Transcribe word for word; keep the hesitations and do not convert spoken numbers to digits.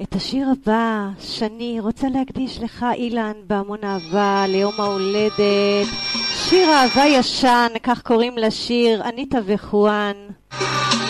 את השיר הבא שאני רוצה להקדיש לך אילן בהמון אהבה ליום ההולדת. שיר אהבה ישן, כך קוראים לשיר, אניטה וחואן.